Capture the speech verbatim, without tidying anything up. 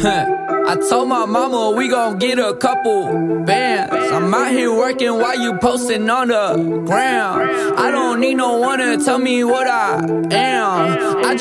I told my mama we gon' get a couple bands. I'm out here working while you posting on the ground. I don't need no one to tell me what I am. I